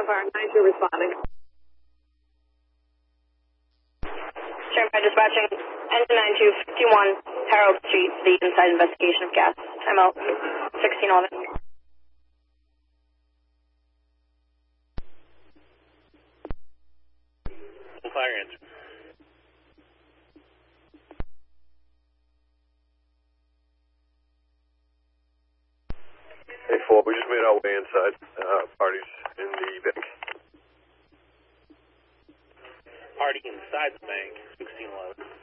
Empire 92 responding. Empire dispatching engine 9251 Harold Street, the inside investigation of gas. MO 1611. Fire answer. Hey, 4, we just made our way inside. Parties in the bank. Party inside the bank, 1611.